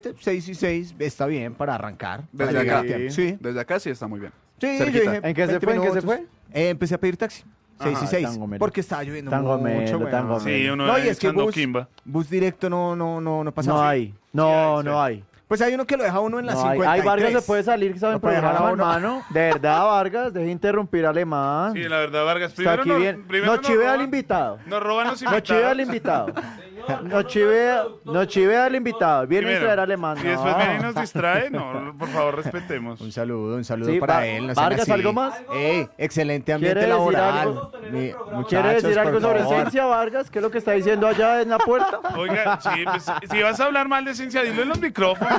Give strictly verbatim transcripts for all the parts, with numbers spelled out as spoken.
seis y seis está bien para arrancar. Desde para llegar acá. a tiempo. Sí. Desde acá sí está muy bien. Sí, Cerquita. yo dije, ¿En qué se veinte fue? ¿En qué se minutos. fue? Eh, empecé a pedir taxi. seis y Ajá, seis. tan gomelo. Porque estaba lloviendo Tan mucho, gomelo, weón. tan gomelo. Sí, uno No, y es que echando bus, quimba. bus directo no, no, no, no pasaba. No hay. No, Sí hay, sí no hay. hay. Pues hay uno que lo deja uno en la No hay. cincuenta y tres. Hay Vargas se puede salir, ¿saben? Lo puede dejar Programa, a uno. hermano. De verdad, Vargas, deje interrumpir al alemán. Sí, la verdad, Vargas. Está Primero aquí nos- bien. primero No nos chive al roban- invitado. Nos roban los No invitados. chive al invitado. No chive, no chive al invitado. Viene a Primero. traer alemán. Y después No. viene y nos distrae. No, por favor, respetemos. Un saludo, un saludo Sí, para Va- él. No sean Vargas, así. ¿algo más? Ey, excelente ambiente ¿Quiere decir laboral. algo? Mi- ¿Quiere muchachos, decir algo por sobre favor. Esencia, Vargas? ¿Qué es lo que está diciendo allá en la puerta? Oiga, sí, pues, si vas a hablar mal de Ciencia, dilo en los micrófonos.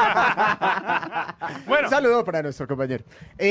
Bueno, Un saludo para nuestro compañero.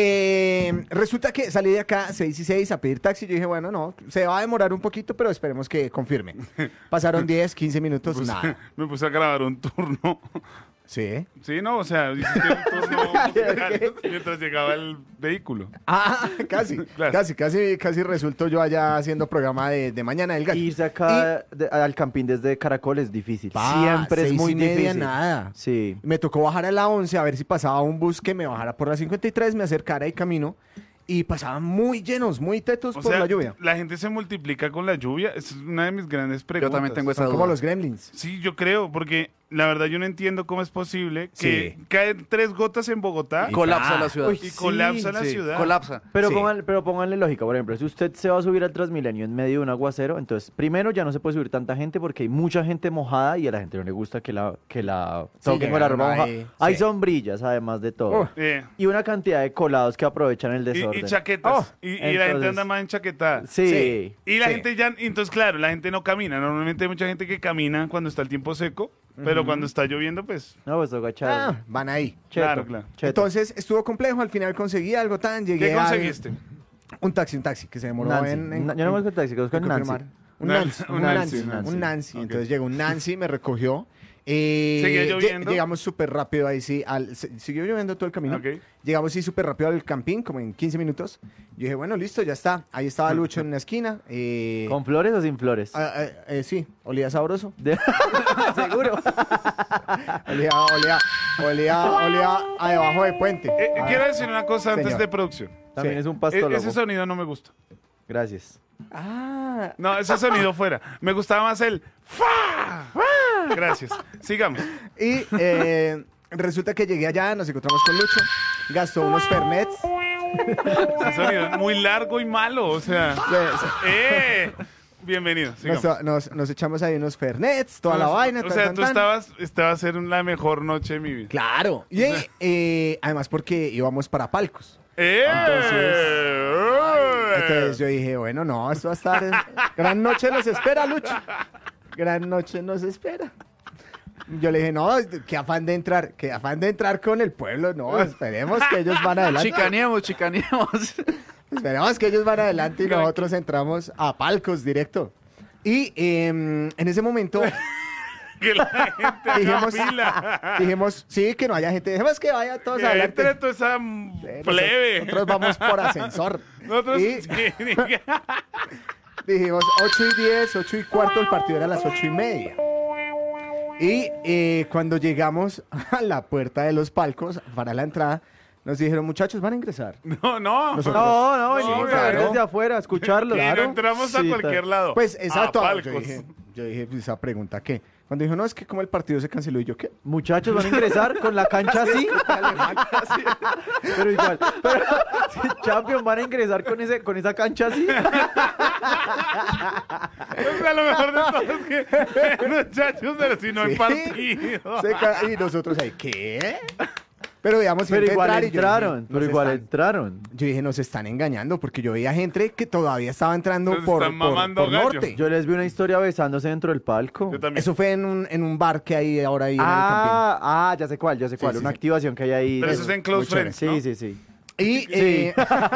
Eh, resulta que salí de acá seis y seis a pedir taxi. Yo dije, bueno, no, se va a demorar un poquito, pero esperemos que confirme. Pasaron diez, quince minutos, pues, nada. me puse a grabar un turno. Sí. Sí, no, o sea, hiciste un turno musical mientras llegaba el vehículo. Ah, casi, Claro. casi, casi, casi resultó yo allá haciendo programa de, de Mañana del Gallo. Irse acá de- al campín desde Caracol es difícil. Pa, Siempre es seis muy y media, difícil. nada. Sí. Me tocó bajar a la once a ver si pasaba un bus que me bajara por la cincuenta y tres, me acercara y camino. Y pasaban muy llenos, muy tetos O por sea, la lluvia. la gente se multiplica con la lluvia. Es una de mis grandes preguntas. Yo también tengo esa Son duda. como los gremlins. Sí, yo creo, porque la verdad yo no entiendo cómo es posible que Sí. caen tres gotas en Bogotá Y Colapsa ta. la ciudad. Uy, y sí, colapsa la Sí, ciudad. colapsa. Pero, Sí. pónganle, pero pónganle lógica, por ejemplo, si usted se va a subir al Transmilenio en medio de un aguacero, entonces primero ya no se puede subir tanta gente porque hay mucha gente mojada y a la gente no le gusta que la, que la Sí, toquen con la llegaron ropa mojada. ahí, Hay sí. sombrillas además de todo. Oh. Eh, Y una cantidad de colados que aprovechan el y, desorden. y chaquetas. Oh, y, y la gente entonces- anda más enchaquetada. Sí. Sí. Y la Sí. gente ya, entonces claro, la gente no camina. Normalmente hay mucha gente que camina cuando está el tiempo seco, pero cuando está lloviendo, pues, No, pues agachado. Ah, van ahí. Cheto, claro, claro. cheto. Entonces estuvo complejo, al final conseguí algo tan, llegué ¿qué al- conseguiste? un taxi, un taxi que se demoró Nancy. en, en- Na- yo no me en- acuerdo taxi, conozco en a Nancy. confirmar. Un Nan- Nancy, un un Nancy, Nancy, Nancy. un Nancy. Ok. Entonces llegó un Nancy, me recogió. Eh, ¿Seguía lle- lloviendo? Llegamos súper rápido ahí, sí. Al, se- siguió lloviendo todo el camino. Ok. Llegamos, sí, súper rápido al campín, como en quince minutos. Yo dije, bueno, listo, ya está. Ahí estaba Lucho en una esquina. Eh, ¿Con flores o sin flores? ah, ah, eh, sí, olía sabroso. De- Seguro. Olía, olía, olía, olía a debajo de puente. Eh, Ah, quiero decir una cosa antes señor. de producción. También Sí. es un E- pastólogo. ese sonido no me gusta. Gracias. Ah, No, ese sonido fuera. Me gustaba más el ¡fa! Gracias. Sigamos. y eh, resulta que llegué allá, nos encontramos con Lucho, gastó unos Fernets. Ese sonido es muy largo y malo, o sea. ¡Eh! Bienvenido. sigamos. Nos, nos- nos echamos ahí unos Fernets, toda la No, vaina. O tan, sea, tan, tú tan. estabas, estaba a ser la mejor noche de mi vida. Claro. Y eh, además porque íbamos para palcos. ¡Eh! Entonces yo dije, bueno, no, esto va a estar... Gran noche nos espera, Lucho. Gran noche nos espera. Yo le dije, no, qué afán de entrar, qué afán de entrar con el pueblo. No, esperemos que ellos van adelante. Chicaneemos, chicaneemos. Esperemos que ellos van adelante y nosotros entramos a palcos directo. Y em, en ese momento Que la gente haga dijimos, fila. dijimos, sí, que no haya gente. Dejemos que vaya todos Que adelante. entre toda esa Sí, plebe. Nosotros vamos por ascensor. Nosotros, Y sí, dijimos ocho y diez, ocho y cuarto, el partido era a las ocho y media. Y eh, cuando llegamos a la puerta de los palcos, para la entrada, nos dijeron, muchachos, van a ingresar. No, no. Nosotros- No, no, No, venimos a claro. ver desde afuera, a escucharlo. Y no entramos a Sí, cualquier tal. lado. Pues exacto, A yo palcos. dije, yo dije, pues esa pregunta, ¿qué? Cuando dijo, no, es que como el partido se canceló, y yo, ¿qué? Muchachos, van a ingresar con la cancha así. Pero igual. Pero, si Champions van a ingresar con, ese, con esa cancha así. O sea, lo mejor de todo es que, muchachos, pero si no hay Sí. partido. Se ca- y nosotros ahí, ¿qué? Pero digamos, Pero gente igual entrar y yo entraron. dije, Pero nos igual están- entraron. Yo dije, nos están engañando, porque yo veía gente que todavía estaba entrando Nos por, están por, mamando por gallo. norte. Yo les vi una historia besándose dentro del palco. Yo también. Eso fue en un, en un bar que hay ahora ahí en el campín. Ah, ah, ya sé cuál, ya sé cuál. sí, una sí. activación que hay ahí. Pero eso es en Close muy chévere. Friends, Sí, ¿no? sí, sí. Y, eh,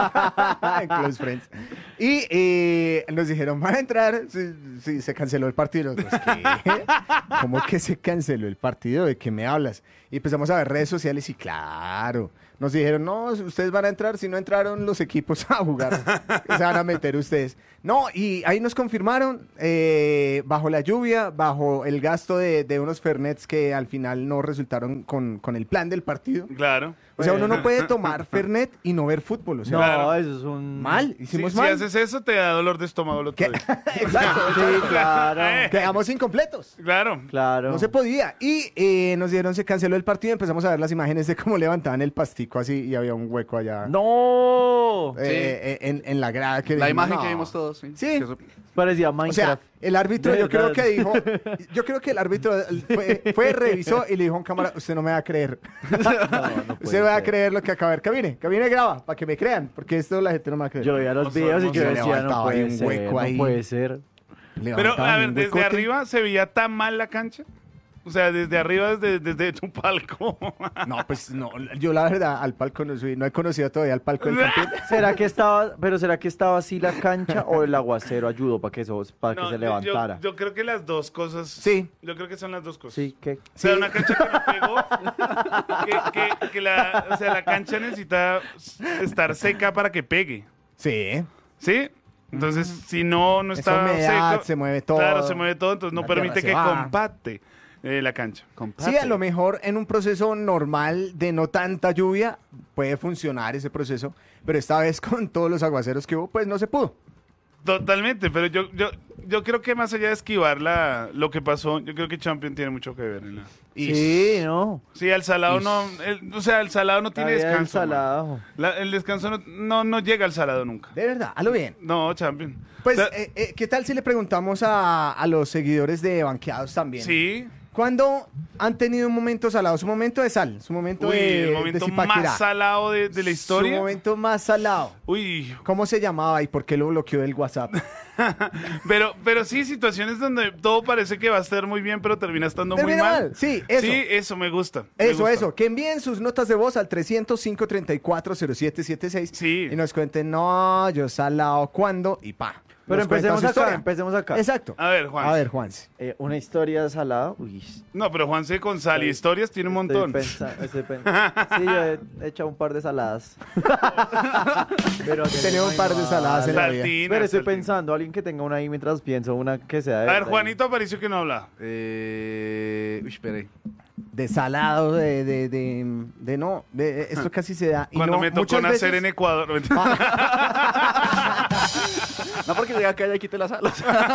Close Friends. Y eh, nos dijeron, van a entrar. Sí, sí, se canceló el partido. Nosotros, ¿qué? ¿Cómo que se canceló el partido? ¿De qué me hablas? Y empezamos a ver redes sociales y claro, nos dijeron, no, ustedes van a entrar, si no entraron los equipos a jugar, se van a meter ustedes. No, y ahí nos confirmaron, eh, bajo la lluvia, bajo el gasto de, de unos Fernets que al final no resultaron con, con el plan del partido. Claro. O sea, uno no puede tomar Fernet y no ver fútbol. O sea, No, Claro. eso es un... mal, Si, hicimos si mal. haces eso, te da dolor de estómago el otro ¿Qué? día. Exacto, Sí, claro. Eh. quedamos incompletos. Claro. Claro. No se podía. Y eh, nos dieron, se canceló el partido y empezamos a ver las imágenes de cómo levantaban el pastico así y había un hueco allá. ¡No! eh, eh, en, en la grada. Que La dijimos, imagen no. que vimos todos, sí. Sí. Que eso- Parecía O sea, Minecraft. el árbitro, De yo creo verdad. que dijo, yo creo que el árbitro fue, fue, revisó y le dijo en cámara, usted no me va a creer. No, no puede Usted va a ser. creer lo que acaba de ver. Cabine, cabine graba, para que me crean, porque esto la gente no me va a creer. Yo veía los Hermoso, videos y yo hermoso. decía, no Levantaba ahí puede un ser, hueco ahí. no puede ser. Pero, Levantaban a ver, un desde huecote. arriba se veía tan mal la cancha. O sea, desde arriba, desde, desde tu palco. No, pues no, yo la verdad al palco no subí, no he conocido todavía al palco del Campín. ¿Será que estaba, pero será que estaba así la cancha o el aguacero ayudó para que eso, para No, que se yo- levantara? Yo, creo que las dos cosas. Sí. Yo creo que son las dos cosas. Sí, ¿qué? O sea, Sí. una cancha que no pegó, que, que- que la, o sea, la cancha necesita estar seca para que pegue, Sí. ¿sí? Entonces, si no, no Esa está humedad, seco, se mueve todo. claro, se mueve todo, entonces no La tierra permite se que va. compacte eh, la cancha. Sí, a lo mejor en un proceso normal de no tanta lluvia puede funcionar ese proceso, pero esta vez con todos los aguaceros que hubo, pues no se pudo. Totalmente, pero yo, yo, yo creo que más allá de esquivar la, lo que pasó, yo creo que Champion tiene mucho que ver en la... Sí, no. Sí, el salado no, el- o sea, el salado no tiene Había el descanso. man. salado. La- el descanso no, no, no llega al salado nunca. De verdad, a lo bien. No, Champion. Pues, O sea, eh, eh, ¿qué tal si le preguntamos a, a los seguidores de Banqueados también? sí. ¿Cuándo han tenido un momento salado? Su momento de sal, su momento Uy, de el de momento Zipaquirá. más salado de, de la Su historia. momento más salado. Uy, ¿Cómo se llamaba y por qué lo bloqueó del WhatsApp? pero, pero sí, situaciones donde todo parece que va a estar muy bien, pero termina estando muy Termina mal. mal, sí, eso. Sí, eso me gusta. me Eso, gusta. eso. Que envíen sus notas de voz al trescientos cinco, treinta y cuatro, cero siete siete seis Sí. y nos cuenten, no, yo salado, ¿cuándo? Y pa. Pero Nos cuentan empecemos su acá, historia. empecemos acá. Exacto. A ver, Juan. A ver, Juan. Eh, una historia salada. Uy, No, pero Juan se con sal y historias tiene un montón. Estoy pensa- estoy pen- sí, yo he echado un par de saladas. Pero que Tenía no un par de hay saladas en nada. la vida. Saltina, Pero estoy saltina. pensando, alguien que tenga una ahí mientras pienso, una que sea de A ver, verdad. Juanito Aparicio que no habla. Eh, uy, espera ahí. De salado, de, de, de, de no, de, esto casi se da. Y Cuando no, me tocó muchas nacer veces- en Ecuador. No, porque llegué acá y aquí te las alas.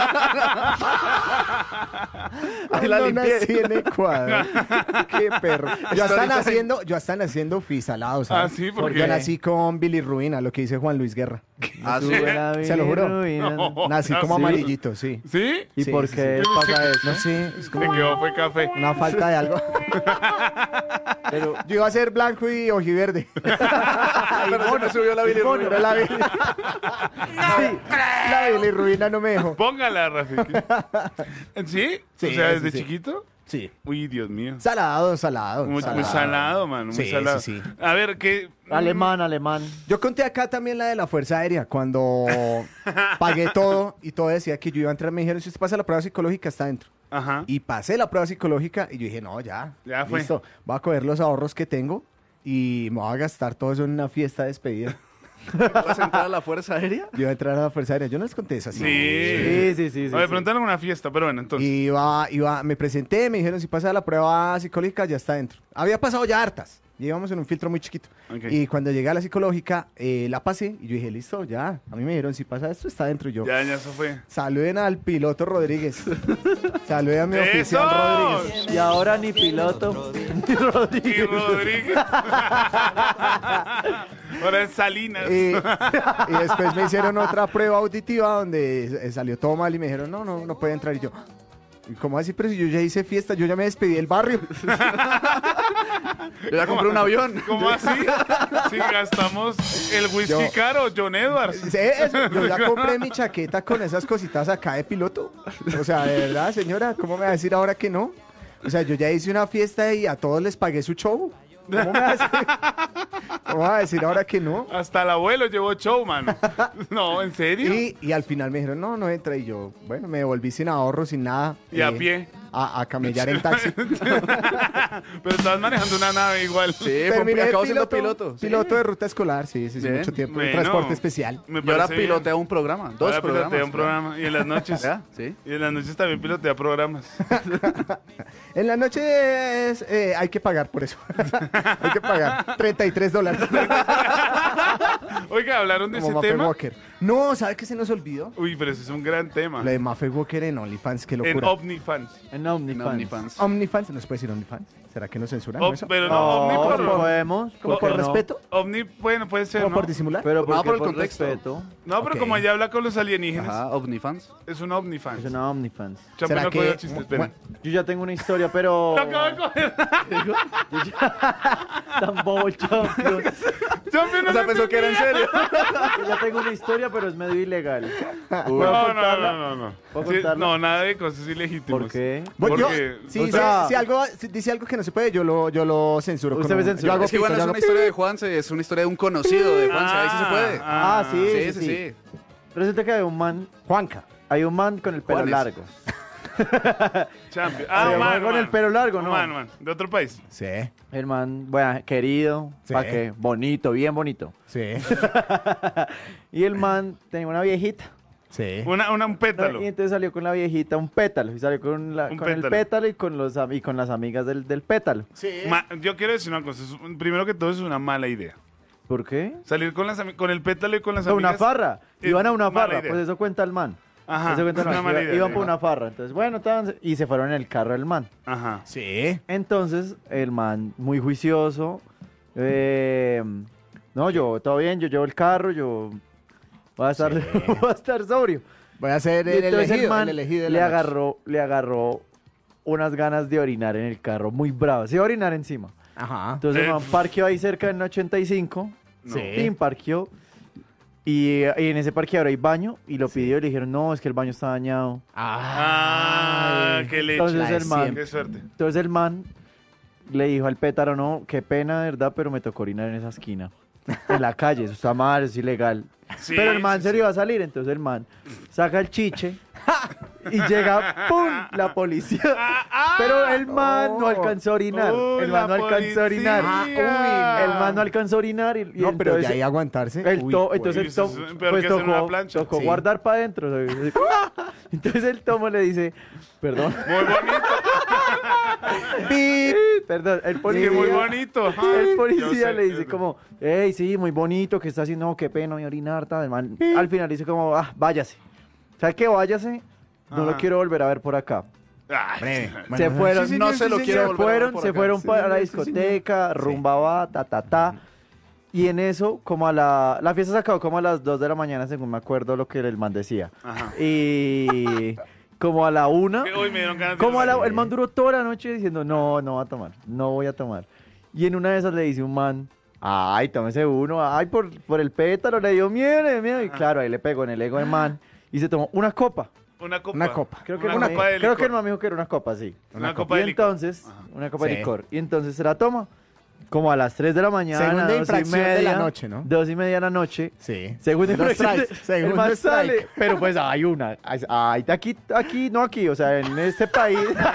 Ay, la no limpié. nací en Ecuador. Qué perro. Yo hasta Story time. naciendo, yo hasta naciendo fui salado, ¿sabes? Ah, sí, ¿por Porque qué? yo nací con bilirruina, lo que dice Juan Luis Guerra. Ah, sí. Sube la Se lo juro. bilirrubina. No. Nací ¿Ah, como sí? amarillito, sí. ¿Sí? ¿Y Sí, por sí, qué sí. pasa eso? No sé, es Se como quedó, fue café. una falta de algo. Pero, Yo iba a ser blanco y ojiverde. Pero se me subió la Pero bilirrubina. la, bi- Sí, la bilirrubina no me dejó. Póngala, Rafiki. ¿Sí? Sí, O sea, sí, desde sí. chiquito. Sí. Uy, Dios mío. Salado, salado. Muy, muy salado, mano. Muy Sí, sí, salado. sí. A ver, ¿qué? alemán, alemán. Yo conté acá también la de la Fuerza Aérea, cuando pagué todo y todo decía que yo iba a entrar, me dijeron, si usted pasa la prueba psicológica, está dentro. Ajá. Y pasé la prueba psicológica y yo dije, no, ya, Ya fue. listo, voy a coger los ahorros que tengo y me voy a gastar todo eso en una fiesta de despedida. ¿Vas a entrar a la Fuerza Aérea? Yo iba a entrar a la Fuerza Aérea, yo no les conté eso así. Sí. Sí, sí, sí. sí, A ver, sí. preguntaron en una fiesta, pero bueno, entonces. Y iba, iba, me presenté, me dijeron, si pasa la prueba psicológica, ya está dentro. Había pasado ya hartas, y íbamos en un filtro muy chiquito. Ok. Y cuando llegué a la psicológica, eh, la pasé y yo dije, listo, ya. A mí me dijeron, si pasa esto, está dentro. Y yo, Ya, ya, eso fue. saluden al piloto Rodríguez. Saluden a mi ¡Eso! oficial Rodríguez. Y ahora ni piloto, ni Y Rodríguez. Rodríguez. Ahora es Salinas. Y, y después me hicieron otra prueba auditiva donde eh, salió todo mal y me dijeron, no, no, no puede entrar. Y yo, ¿y cómo así? Pero si yo ya hice fiesta, yo ya me despedí del barrio. Yo ya compré un avión. ¿Cómo así? Si gastamos el whisky Yo- caro, John Edwards. Sí, eso, yo ya compré mi chaqueta con esas cositas acá de piloto. O sea, de verdad, señora, ¿cómo me va a decir ahora que no? O sea, yo ya hice una fiesta y a todos les pagué su show. ¿Cómo me va a decir? ¿Cómo va a decir ahora que no? Hasta el abuelo llevó show, mano. No, ¿en serio? Y, y al final me dijeron, no, no entra. Y yo, bueno, me devolví sin ahorro, sin nada. ¿Y a eh, pie? A, a camellar en taxi. Pero estabas manejando una nave igual. Sí, fue, Terminé acabó de siendo piloto. sí. Piloto de ruta escolar, sí, sí, sí, Bien. mucho tiempo. Bueno. Transporte especial. Me Y ahora parece bien. pilotea un programa, dos Ahora programas. pilotea un programa. Y en las noches. ¿Ya? Sí. Y en las noches también pilotea programas. En la noche es, eh, hay que pagar por eso. Hay que pagar treinta y tres dólares. Oiga, ¿hablaron de Como ese Mafe tema? Walker. No, ¿sabe qué se nos olvidó? Uy, pero ese es un gran tema. Lo de Mafe Walker en OnlyFans, qué En locura. OmniFans. En No, OmniFans. OnlyFans. OmniFans, ¿no se puede decir OnlyFans? ¿Será que nos censuran Oh, eso? pero no, No, Omni por, sí podemos. ¿Como ¿por por qué no? respeto? Omni, bueno, puede ser, ¿Como ¿no? por disimular? Pero No, porque por el por contexto. respeto. No, pero Ok. como ella habla con los alienígenas, Ajá, OmniFans. es un OmniFans. Es una OmniFans. Champion ¿Será no que- cogió el chiste, esperen. Bueno, Yo ya tengo una historia, pero... Lo acabo de coger. Tan bobo el champion. Champion no O sea, se pensó que era en serio. Yo ya tengo una historia, pero es medio ilegal. ¿Puedo No, no, contarla? no, no, no. ¿Puedo Sí, contarla? no, nada de cosas ilegítimas. ¿Por qué? bueno, yo- Porque, si, o dice, sea- si algo, si dice algo que no se puede, yo lo, yo lo censuro. Usted con me un- censura. Yo hago Es que pito, bueno, yo es hago una historia de Juanse, es una historia de un conocido de Juanse, ahí sí se puede. Ah, sí, sí, sí, sí. Resulta que hay un man, Juanca. hay un man con el pelo Juanes. largo. Champion. Hay Ah, un man man, con man. el pelo largo, ¿no? Man, man, de otro país. Sí, El man, bueno, querido, Sí. ¿para qué? Bonito, bien bonito. sí, Y el man tenía una viejita. sí. Una, una, un pétalo. Y entonces salió con la viejita un pétalo. Y salió con, la- Un con el pétalo. pétalo y con, los, am- y con las amigas del, del pétalo. Sí. Ma- yo quiero decir una cosa. es un- primero que todo, es una mala idea. ¿Por qué? Salir con, las, ami- con el pétalo y con las Con una amigas. farra. es Iban a una mala farra. idea. Pues eso cuenta el man. Ajá, Eso cuenta el es una man. mala Iba- idea, Iban sí. por una farra. Entonces, bueno, estaban- y se fueron en el carro del man. Ajá. Sí. Entonces, el man, muy juicioso, eh, no, yo, todo bien, yo llevo el carro, yo voy a estar, voy a estar sobrio. Voy a ser Y el entonces elegido, el man el elegido de le la noche. agarró, le agarró unas ganas de orinar en el carro, muy bravo, se iba a orinar encima. Ajá. Entonces Eh, el man parqueó ahí cerca en ochenta y cinco, No. Sí. pim, parqueó, y, y en ese parqueador hay baño, y lo pidió y le dijeron, no, es que el baño está dañado. Ah, Ay. qué leche. Entonces la de el man, Qué suerte. entonces el man le dijo al pétaro, no, qué pena, de verdad, pero me tocó orinar en esa esquina. En la calle, eso está mal, es ilegal. Sí, pero el man sí, se sí. le iba a salir, entonces el man saca el chiche y llega, ¡pum!, la policía. Pero el man no alcanzó a orinar. Uy, el man no la alcanzó a orinar. policía. El man no alcanzó a orinar. Y, y No, pero entonces, de ahí aguantarse. el Uy, to- güey. entonces el Eso tomo, es peor pues que hacer una tocó, plancha. tocó Sí. guardar para adentro. ¿sabes? Entonces el tomo le dice, perdón, Muy bonito. ¡Pip! perdón, el Sí, policía. muy bonito. El Yo policía sé, le yo dice sé. como, hey, sí, muy bonito, que está haciendo, no, qué pena, voy a orinar, tal. El man, al final dice como, ah, váyase. ¿Sabe qué? Váyase, no lo Ajá. quiero volver a ver por acá. Ay, Breve. se Bueno, fueron, sí, no señor, se sí, lo señor. quiero se volver a ver fueron, por se acá. fueron Sí, para la señor, sí, discoteca, señor. rumba va, ta, ta, ta. Y en eso, como a la, la fiesta se acabó como a las dos de la mañana, según me acuerdo lo que el man decía. Ajá. Y como a la una, Que hoy me dieron ganas de como a la, tomar. el man duró toda la noche diciendo, no, no voy a tomar, no voy a tomar. Y en una de esas le dice un man, ay, tómese uno, ay, por, por el pétalo, le dio miedo, le dio miedo. Y claro, ahí le pegó en el ego del man y se tomó una copa. Una copa. Una copa. Creo que, una el man copa me- de creo licor. que el man me dijo que era una copa, sí. Una, Una copa Y de licor. entonces, una copa de Sí. licor. Y entonces se la toma. Como a las tres de la mañana, Segunda dos y infracción media, de la noche, ¿no? Dos y media de la noche. Sí. Segunda Segundo infracción. strike, El segundo man strike. sale, pero pues hay una. Ay, aquí, aquí, no aquí, o sea, en este país.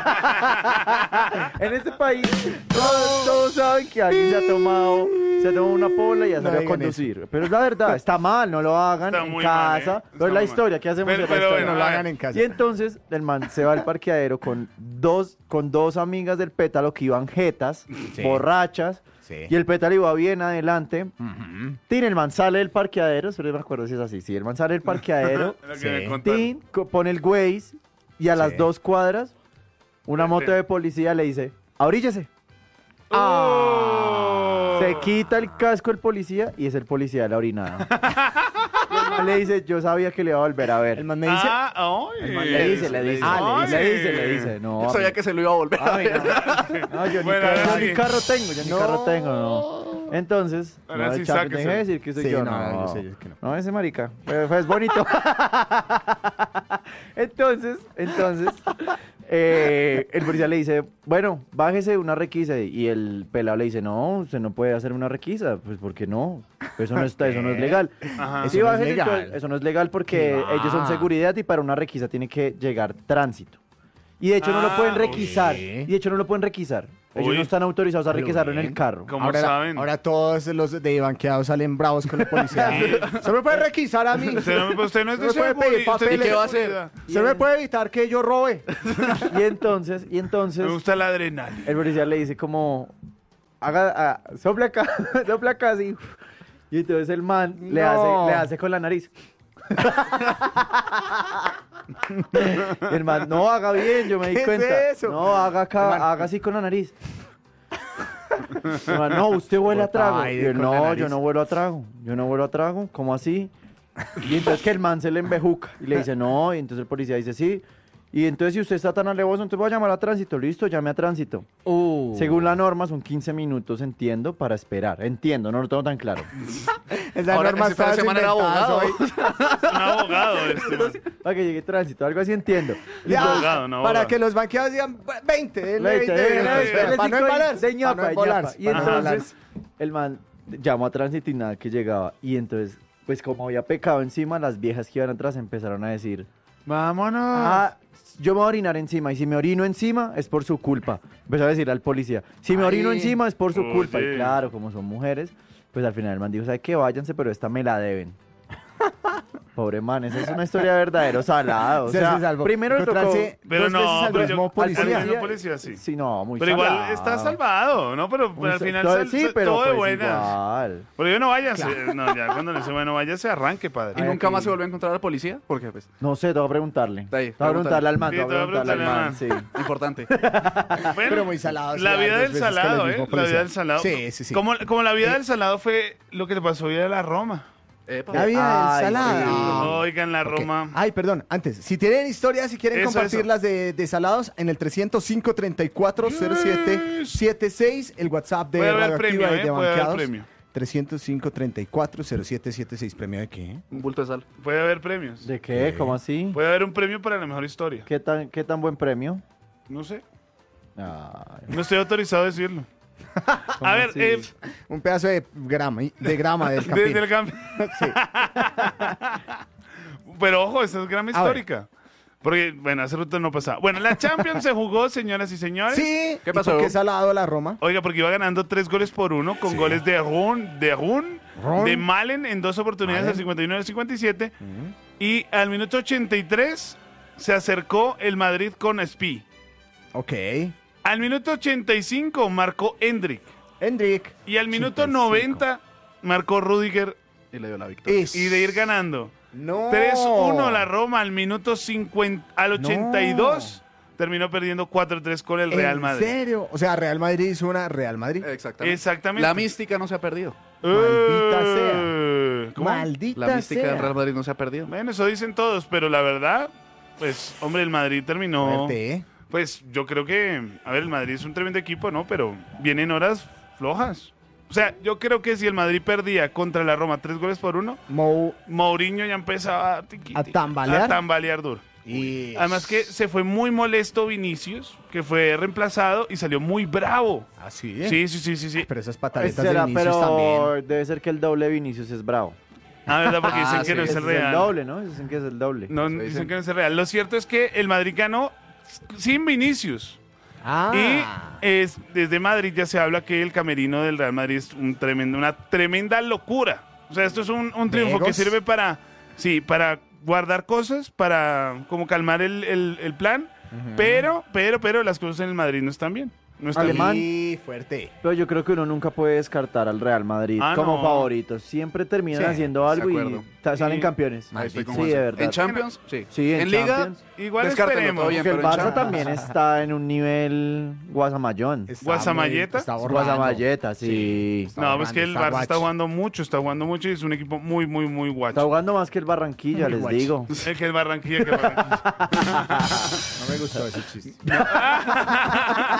En este país, todos, todos saben que alguien se ha tomado, se ha tomado una pola y ha No salido a digan conducir. Pero es la verdad, está mal, no lo hagan Está en muy mal, casa. ¿eh? Pero Está es la muy historia, mal. ¿qué hacemos Pero- de la pero historia? bueno, No lo a ver. hagan en casa. Y entonces el man se va al parqueadero con dos, con dos amigas del pétalo que iban jetas, Sí. borrachas, Sí. y el pétalo iba bien adelante. Ujú. Tin, el man sale del parqueadero, pero no me acuerdo si es así. Sí, el man sale del parqueadero, Lo que Sí. me contaron. tin, co- pone el Waze y a las Sí. dos cuadras, una Vente. moto de policía le dice, abríllese. Oh. Se quita el casco el policía y es el policía de la orinada. Y el man le dice, yo sabía que le iba a volver a ver. El man me dice, Ah, ay. El man le dice, le dice, Ah, le le dice. dice, le dice, no. Yo a sabía mí- que se lo iba a volver a a mí ver. no. No, yo, Bueno, ni, carro, ahora yo ni sí. carro tengo, yo ni No. carro tengo, no. Entonces, Ahora no, sí, el champion, sáquese. deje de decir que soy Sí, yo, no, no. yo sé, yo que no. No, ese marica, pues, pues, es bonito. Entonces, entonces, eh, el policía le dice, bueno, bájese una requisa. Y el pelado le dice, no, usted no puede hacer una requisa. Pues, ¿por qué no? Eso no, está, eso no es legal. Ajá. Sí, Eso no es bájese, legal. entonces, eso no es legal porque ¿Qué? ellos son seguridad y para una requisa tiene que llegar tránsito. Y de hecho no lo Ah, pueden uy. requisar. Y de hecho no lo pueden requisar. Ellos Uy. no están autorizados a Pero requisarlo en el bien. carro. ¿Cómo ahora, saben? ahora todos los de banqueados salen bravos con la policía. Se me puede requisar a mí. Usted no, usted no es de No puede pedir seguridad, usted papeles. es de ¿Y qué va a hacer? seguridad. Se me puede evitar que yo robe. Y entonces, y entonces, Me gusta la adrenalina. el policía le dice como, haga, ah, sopla acá, sopla acá así. Y entonces el man le, No. hace, le hace con la nariz. Y el man, no, haga bien, yo me di ¿Qué es cuenta. eso? No, haga acá, El man- haga así con la nariz. El man, no, usted huele a trago. Botaba Y aire él, con la no, nariz. yo no huelo a trago. Yo no huelo a trago. ¿Cómo así? Y entonces que el man se le embejuca. Y le dice, no. Y entonces el policía dice, sí. Y entonces si usted está tan alevoso, entonces voy a llamar a tránsito. Listo, llame a tránsito. Uh. Según la norma, son quince minutos, entiendo, para esperar. Entiendo, no lo tengo tan claro. Esa Ahora, norma ese está fin de semana era desinventada, abogado. soy. Es un abogado este, man. Para que llegue tránsito, algo así entiendo. Ya, abogado, no para abogado. que los banqueados digan veinte, denle Veinte, veinte, denle minutos, veinte, para denle no cinco embalarse, de ñapa, para no de embolarse, ñapa. Y para no entonces embolarse. el man llamó a tránsito y nada que llegaba. Y entonces, pues como había pecado encima, las viejas que iban atrás empezaron a decir, Vámonos. ah, yo me voy a orinar encima y si me orino encima es por su culpa. Empezó a decir al policía, si me Ay. orino encima es por su culpa. Oye. Y claro, como son mujeres, pues al final el man dijo, ¿sabe qué? Váyanse, pero esta me la deben. Pobre man, esa es una historia de verdadero salado. O Se- sea, se salvó. primero le tocó... Encontrarse Pero dos no, veces al pero yo- mismo al- policía. al mismo policía, sí. Sí, no, muy Pero igual salado. está salvado, ¿no? Pero, pero al Muy final sa- sal- sí, sal- pero todo de pues buenas. igual. Pero yo no váyase. No, ya cuando le dice, bueno, váyase, arranque, ¿Y padre. Ay, nunca aquí. más se volvió a encontrar al policía? Porque, pues, No sé, te voy a preguntarle. Ahí, Te voy a preguntarle al man, Sí, te voy te a voy a preguntarle al man, sí. preguntarle importante. Bueno, Pero muy salado, sí, La dar vida dos del veces con el salado, mismo ¿eh? La policía. vida del salado. Sí, sí, sí. Como, como la vida Eh. del salado fue lo que le pasó a Vida de la Roma. Epa. La vida Ay, del salado. sí. Oigan, la Ok. Roma. Ay, perdón, antes, si tienen historias, si quieren Eso, compartirlas de, de salados, en el trescientos cinco, treinta y cuatro, cero siete setenta y seis, el WhatsApp de Puede haber Radioactiva premio, y de ¿eh? Puede haber Banqueados. premio. trescientos cinco, treinta y cuatro, cero siete setenta y seis, ¿premio de qué? Un bulto de sal. Puede haber premios. ¿De qué? ¿Cómo así? Puede haber un premio para la mejor historia. ¿Qué tan, qué tan buen premio? No sé. Ay, No estoy autorizado a decirlo. ¿cómo A ver, así? eh, Un pedazo de grama, de grama del desde campín. el cambio. Sí. Pero ojo, esta es grama A ver. histórica. Porque, bueno, hace rato no pasaba. Bueno, la Champions se jugó, señoras y señores. Sí, ¿Qué ¿y pasó? por qué salado la Roma? Oiga, porque iba ganando tres goles por uno con goles de Run, de Run, Run. de Malen en dos oportunidades Malen. al cincuenta y nueve al cincuenta y siete. Y al minuto ochenta y tres se acercó el Madrid con Spi. Ok. Al minuto ochenta y cinco marcó Endrick. Hendrik. Y al minuto ochenta y cinco. noventa marcó Rudiger. Y le dio la victoria. Es- Y de ir ganando. No. tres uno la Roma al minuto cincuenta, al ochenta y dos terminó perdiendo cuatro tres con el Real Madrid. ¿En serio? O sea, Real Madrid hizo una Real Madrid. Exactamente. Exactamente. La mística no se ha perdido. Maldita Eh, ¿cómo? Maldita La mística sea. del Real Madrid no se ha perdido. Bueno, eso dicen todos, pero la verdad, pues, hombre, el Madrid terminó. Fuerte, ¿eh? Pues yo creo que, a ver, el Madrid es un tremendo equipo, ¿no? Pero vienen horas flojas. O sea, yo creo que si el Madrid perdía contra la Roma tres goles por uno, Mou Mourinho ya empezaba a, tiqui, ¿A tiqui, tambalear? a tambalear duro. y... Además que se fue muy molesto Vinicius, que fue reemplazado y salió muy bravo. ¿Así? Sí, sí, sí, sí, sí. Pero esas Pues pataletas será, de Vinicius pero también. debe ser que el doble de Vinicius es bravo. Ah, ¿verdad? Porque dicen Ah, que sí, no es Ese el es el real. doble, ¿no? Dicen que es el doble. No, Eso dicen dicen. que no es el real. Lo cierto es que el Madrid ganó sin Vinicius. Ah. Y es, desde Madrid ya se habla que el camerino del Real Madrid es un tremendo, una tremenda locura. O sea, esto es un, un triunfo que ¿Legos? sirve para, sí, para guardar cosas, para como calmar el, el- el plan. Pero, pero, pero las cosas en el Madrid no están bien. No están Alemán. Sí, fuerte. Pero yo creo que uno nunca puede descartar al Real Madrid Ah, como no. favorito. Siempre terminan Sí, haciendo algo de y acuerdo. ta- salen Sí. campeones. Ahí estoy Sí, con de Juanse. verdad. En Champions, sí. Sí, en Liga, Champions. Igual Descártelo, esperemos. todo bien, Porque el pero en Barça Champions- también está en un nivel guasamayón. Está ¿Guasamayeta? muy- está borrando. Guasamayeta, sí. Está No, pues que el borrando, Barça está guacho. jugando mucho, está jugando mucho y es un equipo muy, muy, muy Está guacho. jugando más que el Barranquilla, les guacho. digo. El que el Barranquilla, que el Barranquilla. No me gustó ese chiste.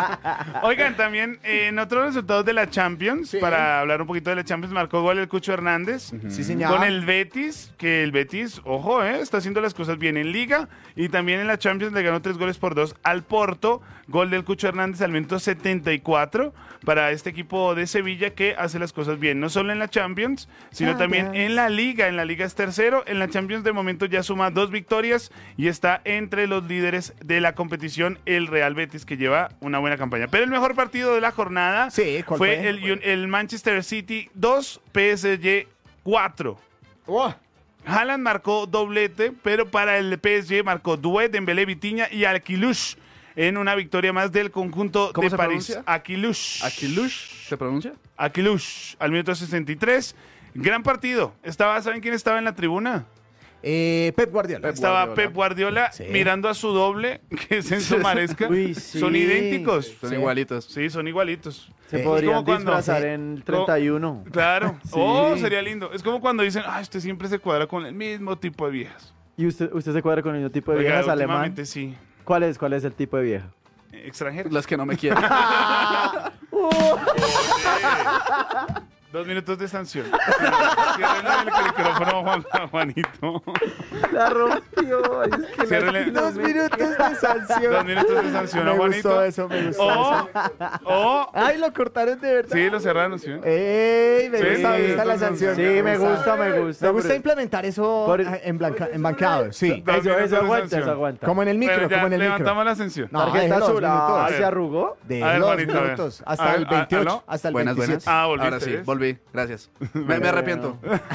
Oigan, también eh, en otros resultados de la Champions, Sí. para hablar un poquito de la Champions, marcó gol el Cucho Hernández. Sí, señor. Con el Betis, que el Betis, ojo, eh, está haciendo las cosas bien en Liga. Y también en la Champions le ganó tres goles por dos al Porto. Gol del Cucho Hernández al minuto setenta y cuatro para este equipo de Sevilla que hace las cosas bien. No solo en la Champions, sino también Champions. en la Liga. En la Liga es tercero. En la Champions de momento ya suma dos victorias y está entre los líderes de la competición el Real Betis, que lleva una buena campaña. Pero el mejor partido de la jornada Sí, ¿cuál fue, fue? El, el Manchester City dos, P S G cuatro. Oh, Haaland marcó doblete, pero para el P S G marcó Doué, Dembélé, Vitinha y Aquilush en una victoria más del conjunto ¿Cómo de se París. pronuncia? Aquilush. ¿Aquilush se pronuncia? Aquilush, al minuto sesenta y tres. Gran partido. Estaba, ¿saben quién estaba en la tribuna? eh, Pep Guardiola. Pep Estaba Guardiola. Pep Guardiola Sí. mirando a su doble, que es Enzo Maresca. Uy, sí. Son idénticos. Son Sí. igualitos. Sí, son igualitos. Se Eh, podrían es como cuando- disfrazar sí. en el treinta y uno. Claro. Sí. Oh, sería lindo. Es como cuando dicen, ah, usted siempre se cuadra con el mismo tipo de viejas. ¿Y usted, usted se cuadra con el mismo tipo de Oiga, viejas alemán? últimamente sí. ¿Cuál es, ¿Cuál es el tipo de vieja? Eh, Extranjeras. Las que no me quieren. Dos minutos de sanción. Ciérrenle el micrófono, Juan, Juanito. La rompió. Es que la- Ciérrenle. Dos minutos de sanción. Dos minutos de sanción a Me Juanito. gustó eso, me gustó O, eso. o, Ay, lo cortaron de verdad. sí, lo cerraron, sí. Ey, me Sí, gusta, sí, me gusta la entonces, sanción. Sí, me gusta, me gusta. Me gusta pero- implementar eso Por- en, blanca, en banqueado, sí. Dos Eso, minutos eso de aguanta, sanción. eso aguanta. Como en el micro, Bueno, ya como en el levantamos micro. la sanción. No, Tarjeta déjelo, azul. dos minutos. Ah, A ¿se ver. arrugó? De A ver, los Juanito, a ver. minutos. A Hasta ver, el ah, veintiocho. ¿aló? Hasta el Buenas, veintisiete. buenas. Ah, volviste, Ahora sí, ¿ves? volví. Gracias. Me, me arrepiento.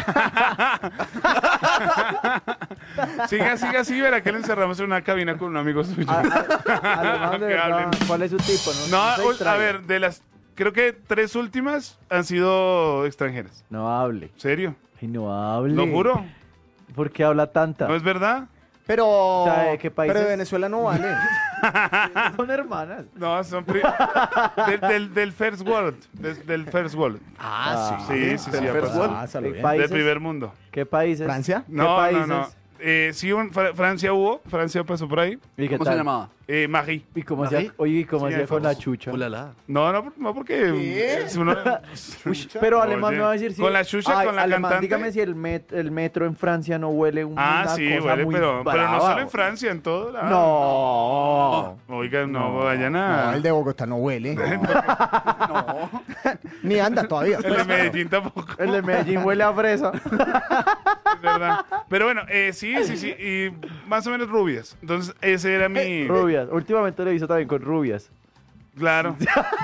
Siga, siga, sí, verá que le encerramos en una cabina con un amigo suyo. A- a- Alemán, de Que verdad, hablen. ¿cuál es su tipo? No, No, se o- a distraiga. ver, de las, creo que tres últimas han sido extranjeras. No hable. ¿Serio? Ay, no hable. Lo juro. ¿Por qué habla tanta? ¿No es verdad? Pero, O sea, ¿de qué países? pero de Venezuela no vale. Son hermanas. No, son pri- del, del, del First World. Del, del First World. Ah, sí. Sí, sí, sí. Del ha First pasado. World. Ah, salud ¿Qué bien. país? Del ¿Países? primer mundo. ¿Qué países? ¿Francia? No, países? no, no. Eh, sí, un- Fra- Francia hubo. Francia pasó por ahí. ¿Y qué ¿Cómo tal? se llamaba? Eh, Marie. ¿Y cómo ¿Marie? hacía, oye, ¿y cómo Sí, hacía hay con la famoso. chucha? Ulala. No, no, no porque es uno- Uy, pero alemán Oye, me va a decir si... con la chucha, Ay, con la alemán, cantante. dígame si el, met- el metro en Francia no huele un, Ah, una sí, cosa huele, muy pero, pero no brava. solo en Francia, en todo lado. No. Oigan, no, No, vayan No, a... el de Bogotá no huele. No. Ni anda todavía. El de Medellín tampoco. El de Medellín huele a fresa. Es verdad. Pero bueno, eh, sí, sí, sí. Y más o menos rubias. Entonces, ese era mi... Rubias. Últimamente lo hizo también con rubias. Claro.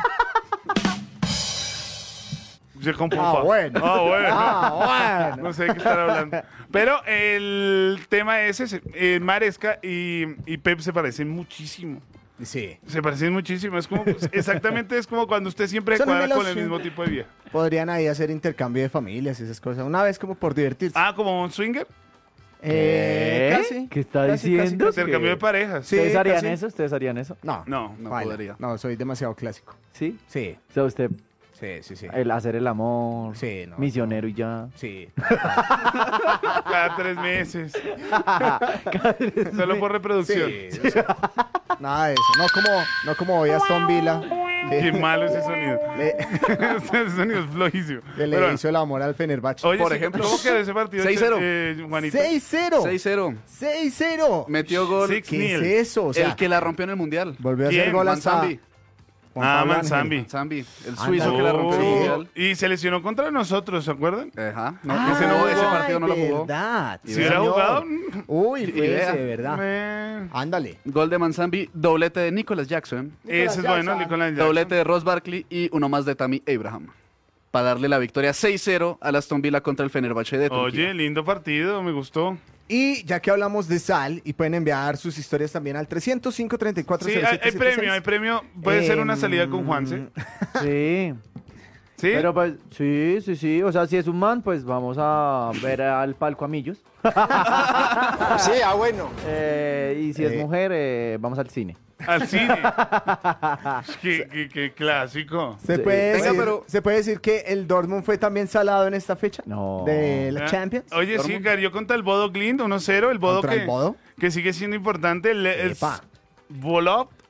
Je comprends Ah, pas. bueno. Ah, bueno. Ah, bueno. No sé de qué estar hablando. Pero el tema es ese. eh, Maresca y, y Pep se parecen muchísimo. Sí. Se parecen muchísimo. Es como, exactamente es como cuando usted siempre Son cuadra con gemelos, el sí. mismo tipo de vieja. Podrían ahí hacer intercambio de familias y esas cosas. Una vez como por divertirse. Ah, como un swinger. Eh, ¿Qué? casi. ¿Qué está Casi, diciendo? casi, casi. Intercambio de parejas. Sí. ¿Ustedes harían casi. eso? ¿Ustedes harían eso? No. No. No baila. podría. No, soy demasiado clásico. ¿Sí? Sí. O sea, usted, Sí, sí, sí. el hacer el amor, Sí, no. misionero y ya. Sí. Cada tres meses. Solo por reproducción. Sí, o sea, nada de eso. No como, no como hoy Aston Villa. Qué Le, malo ese sonido. le- Ese sonido es flojísimo. que le Pero bueno. hizo el amor al Fenerbahce. Oye, Por sí, ejemplo, ¿cómo quedó ese partido? seis cero. Eh, Juanito. seis cero. seis cero. seis cero. Metió gol. Six ¿Qué nil. es eso? O sea, El que la rompió en el Mundial. volvió a ¿Quién? hacer gol hasta Manzambi. Juan Ah, Pablo Manzambi. Ángel. Zambi, el Anda. suizo que la rompió en el Oh, Mundial. y se lesionó contra nosotros, ¿se acuerdan? Ajá. No, Ah, ese, no, ese ay, partido no lo jugó. verdad. Y Si sí, hubiera señor. jugado, Uy, Y fue vea. ese, de verdad. me- Ándale. Gol de Manzambi, doblete de Nicolas Jackson, ese es bueno, Nicolás Jackson. doblete de Ross Barkley y uno más de Tammy Abraham. Para darle la victoria seis cero al Aston Villa contra el Fenerbahce de Turquía. Oye, lindo partido, me gustó. Y ya que hablamos de sal, y pueden enviar sus historias también al trescientos cinco, treinta y cuatro, Sí, cero hay, siete hay setenta y seis. premio, hay premio. Puede ser una Em, salida con Juanse. Sí. ¿Sí? Pero pues, sí, sí, sí. O sea, si es un man, pues vamos a ver al palco a Millos. Sí, ah, bueno. Eh, y si es Eh. mujer, eh, vamos al cine. Al cine. qué, qué- qué clásico. ¿Se, Sí. puede Venga, decir, pero- ¿Se puede decir que el Dortmund fue también salado en esta fecha? No. De la Ah, Champions. Oye, sí, Dortmund. cayó contra el Bodo Glimt uno cero. El Bodo ¿Contra que, el Bodo? que sigue siendo importante. El, el Epa. Volop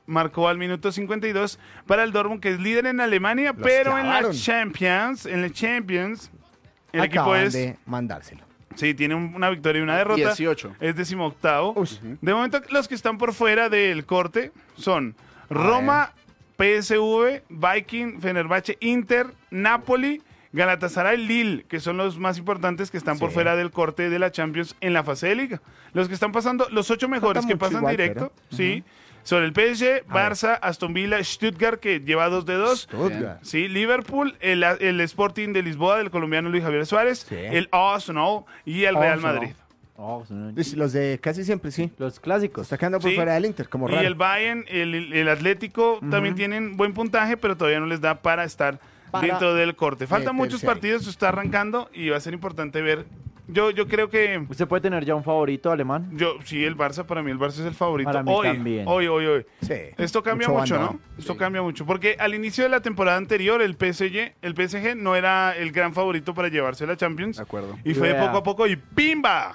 marcó al minuto cincuenta y dos para el Dortmund, que es líder en Alemania, Los pero en clavaron. la Champions, en la Champions, el equipo Acaban es, de mandárselo. sí, tiene un- una victoria y una derrota. dieciocho. Es decimoctavo. Uy. De momento, los que están por fuera del corte son Roma, P S V, Viking, Fenerbahce, Inter, Napoli, Galatasaray, Lille, que son los más importantes que están por Sí. fuera del corte de la Champions en la fase de liga. Los que están pasando, los ocho mejores que mucho pasan igual, directo, pero- sí, son el P S G, Barça, Aston Villa, Stuttgart, que lleva dos de dos. Stuttgart. Sí, Liverpool, el, el Sporting de Lisboa del colombiano Luis Javier Suárez, Sí. el Arsenal y el Real Arsenal. Madrid. Oh, son Pues los de casi siempre, sí. los clásicos. Está quedando por Sí. fuera del Inter, como Y raro. el Bayern, el, el Atlético también tienen buen puntaje, pero todavía no les da para estar Para dentro del corte. Faltan meterse muchos ahí. partidos, está arrancando y va a ser importante ver. Yo, yo creo que ¿Usted puede tener ya un favorito alemán? yo sí, el Barça, para mí el Barça es el favorito. Para mí hoy, también. hoy, hoy, hoy. Sí. Esto cambia Mucho mucho, bandón. ¿no? Esto cambia mucho. Porque al inicio de la temporada anterior, el P S G, el P S G no era el gran favorito para llevarse la Champions. De acuerdo. Y fue de Vea. poco a poco y ¡pimba!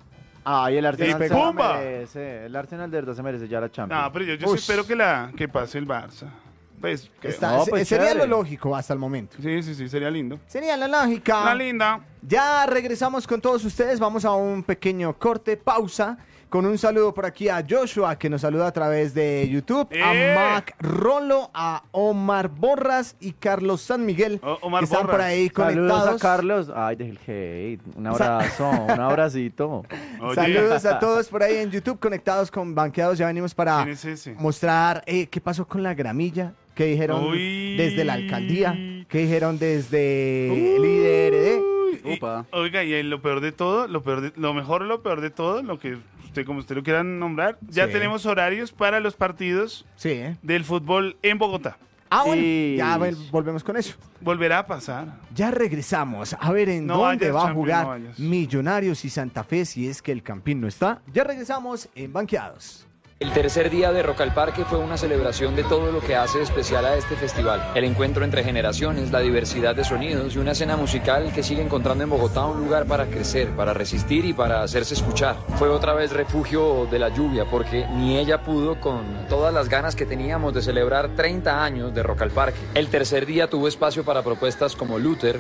Ah, y el Arsenal Y se la ¡pumba! merece. El Arsenal de verdad se merece ya la Champions. No, pero yo, yo sí Ush. espero que, la, que pase el Barça. Pues, que- Está- No, se- pues, sería chévere. lo lógico hasta el momento. sí, sí, sí, sería lindo. Sería la lógica. Una linda. Ya regresamos con todos ustedes. Vamos a un pequeño corte, pausa. Con un saludo por aquí a Joshua, que nos saluda a través de YouTube. ¡Eh! A Mac Rolo, a Omar Borras y Carlos San Miguel. O- Omar que están por Borras. ahí Saludos conectados. a Carlos. Ay, del hate. Un abrazo, un abracito. Oye, Saludos a todos por ahí en YouTube conectados con Banqueados. Ya venimos para ¿quién es ese? mostrar eh, qué pasó con la gramilla, qué dijeron Uy. desde la alcaldía, qué dijeron desde el I D R D. Y- Upa. oiga, y lo peor de todo, lo peor de- lo mejor, lo peor de todo, lo que usted, como usted lo quiera nombrar, ya Sí. tenemos horarios para los partidos Sí, ¿eh? del fútbol en Bogotá. Ah, bueno, Y- ya vel- volvemos con eso. Volverá a pasar. Ya regresamos a ver en No dónde vayas, va a Champions, jugar no vayas. Millonarios y Santa Fe si es que el Campín no está. Ya regresamos en Banqueados. El tercer día de Rock al Parque fue una celebración de todo lo que hace especial a este festival. El encuentro entre generaciones, la diversidad de sonidos y una escena musical que sigue encontrando en Bogotá un lugar para crecer, para resistir y para hacerse escuchar. Fue otra vez refugio de la lluvia porque ni ella pudo con todas las ganas que teníamos de celebrar treinta años de Rock al Parque. El tercer día tuvo espacio para propuestas como Luther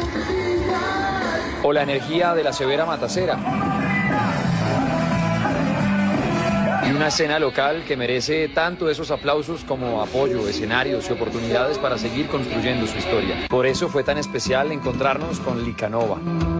o la energía de la Severa Matacera. Y una escena local que merece tanto esos aplausos como apoyo, escenarios y oportunidades para seguir construyendo su historia. Por eso fue tan especial encontrarnos con Licanova.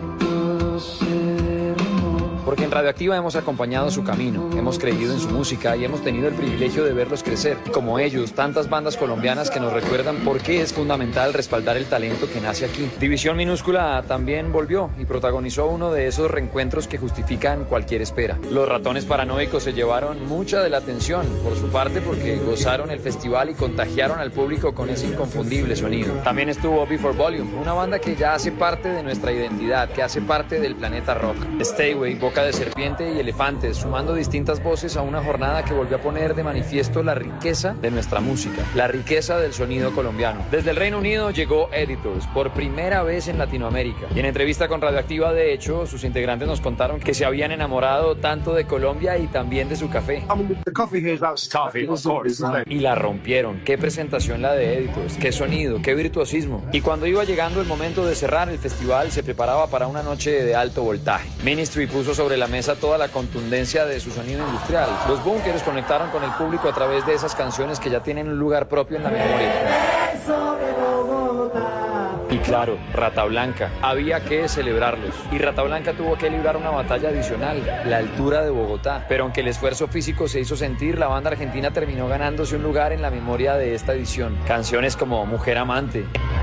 Porque en Radioactiva hemos acompañado su camino, hemos creído en su música y hemos tenido el privilegio de verlos crecer. Y como ellos, tantas bandas colombianas que nos recuerdan por qué es fundamental respaldar el talento que nace aquí. División Minúscula también volvió y protagonizó uno de esos reencuentros que justifican cualquier espera. Los Ratones Paranoicos se llevaron mucha de la atención, por su parte porque gozaron el festival y contagiaron al público con ese inconfundible sonido. También estuvo Before Volume, una banda que ya hace parte de nuestra identidad, que hace parte del planeta rock. Stayway, Boca de Serpiente y Elefantes, sumando distintas voces a una jornada que volvió a poner de manifiesto la riqueza de nuestra música, la riqueza del sonido colombiano. Desde el Reino Unido llegó Editors, por primera vez en Latinoamérica. Y en entrevista con Radioactiva, de hecho, sus integrantes nos contaron que se habían enamorado tanto de Colombia y también de su café. The coffee here is about coffee, of course. isn't it? Y la rompieron. Qué presentación la de Editors, qué sonido, qué virtuosismo. Y cuando iba llegando el momento de cerrar el festival, se preparaba para una noche de alto voltaje. Ministry puso sobre la mesa toda la contundencia de su sonido industrial. Los Bunkers conectaron con el público a través de esas canciones que ya tienen un lugar propio en la memoria. Y claro, Rata Blanca. Había que celebrarlos. Y Rata Blanca tuvo que librar una batalla adicional, la altura de Bogotá. Pero aunque el esfuerzo físico se hizo sentir, la banda argentina terminó ganándose un lugar en la memoria de esta edición. Canciones como Mujer Amante.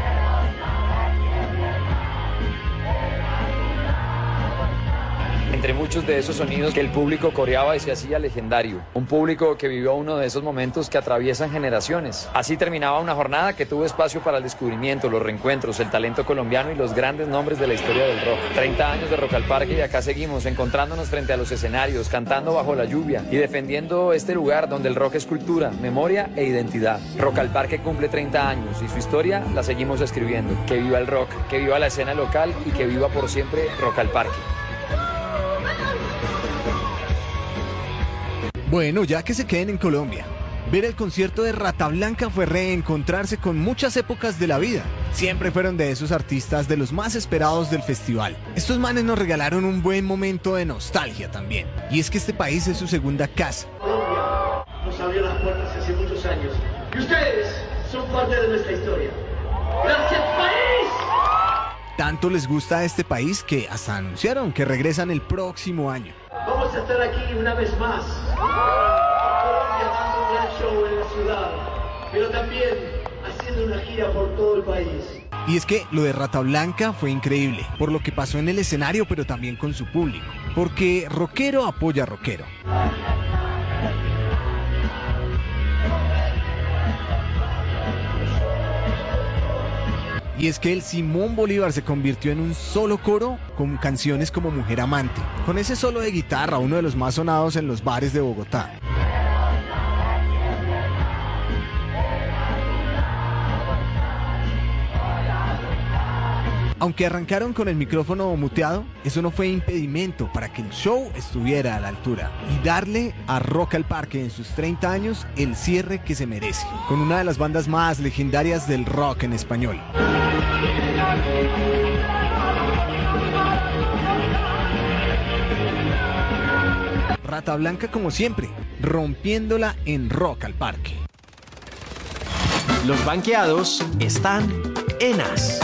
Entre muchos de esos sonidos que el público coreaba y se hacía legendario. Un público que vivió uno de esos momentos que atraviesan generaciones. Así terminaba una jornada que tuvo espacio para el descubrimiento, los reencuentros, el talento colombiano y los grandes nombres de la historia del rock. treinta años de Rock al Parque y acá seguimos encontrándonos frente a los escenarios, cantando bajo la lluvia y defendiendo este lugar donde el rock es cultura, memoria e identidad. Rock al Parque cumple treinta años y su historia la seguimos escribiendo. Que viva el rock, que viva la escena local y que viva por siempre Rock al Parque. Bueno, ya que se queden en Colombia. Ver el concierto de Rata Blanca fue reencontrarse con muchas épocas de la vida. Siempre fueron de esos artistas de los más esperados del festival. Estos manes nos regalaron un buen momento de nostalgia también. Y es que este país es su segunda casa. Colombia nos abrió las puertas hace muchos años. Y ustedes son parte de nuestra historia. ¡Gracias, país! Tanto les gusta a este país que hasta anunciaron que regresan el próximo año. Vamos a estar aquí una vez más. Colombia dando un gran show en la ciudad, pero también haciendo una gira por todo el país. Y es que lo de Rata Blanca fue increíble, por lo que pasó en el escenario, pero también con su público. Porque rockero apoya rockero. Y es que el Simón Bolívar se convirtió en un solo coro con canciones como Mujer Amante, con ese solo de guitarra, uno de los más sonados en los bares de Bogotá. Aunque arrancaron con el micrófono muteado, eso no fue impedimento para que el show estuviera a la altura y darle a Rock al Parque en sus treinta años el cierre que se merece, con una de las bandas más legendarias del rock en español. Rata Blanca, como siempre, rompiéndola en Rock al Parque. Los banqueados están en As.